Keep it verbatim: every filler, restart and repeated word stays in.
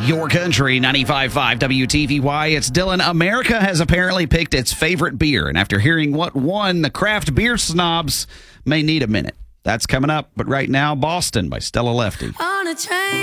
Your Country, ninety-five point five W T V Y. It's Dylan. America has apparently picked its favorite beer, and after hearing what won, the craft beer snobs may need a minute. That's coming up, but right now, Boston by Stella Lefty. On a train.